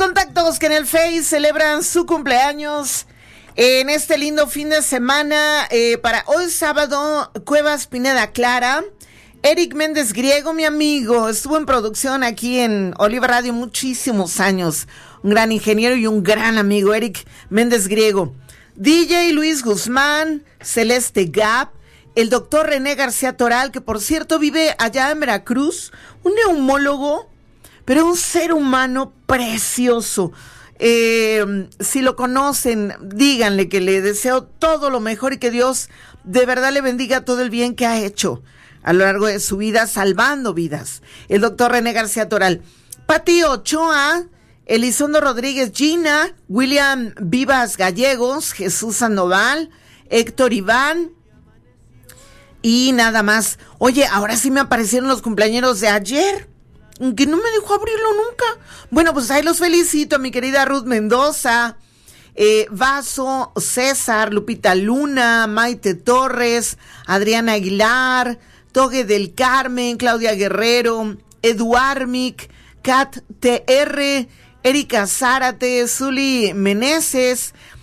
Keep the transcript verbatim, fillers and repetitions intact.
contactos que en el Face celebran su cumpleaños en este lindo fin de semana. Eh, para hoy sábado, Cuevas Pineda Clara, Eric Méndez Griego, mi amigo, estuvo en producción aquí en Oliva Radio muchísimos años. Un gran ingeniero y un gran amigo, Eric Méndez Griego. D J Luis Guzmán, Celeste Gap, el doctor René García Toral, que por cierto vive allá en Veracruz, un neumólogo, pero un ser humano precioso. Eh, si lo conocen, díganle que le deseo todo lo mejor y que Dios de verdad le bendiga todo el bien que ha hecho a lo largo de su vida, salvando vidas. El doctor René García Toral. Pati Ochoa, Elizondo Rodríguez Gina, William Vivas Gallegos, Jesús Sandoval, Héctor Iván y nada más. Oye, ahora sí me aparecieron los cumpleañeros de ayer, que no me dejó abrirlo nunca. Bueno, pues ahí los felicito a mi querida Ruth Mendoza, eh, Vaso, César, Lupita Luna, Maite Torres, Adriana Aguilar, Togue del Carmen, Claudia Guerrero, Eduarmic, Kat T R, Erika Zárate, Zuli Meneses,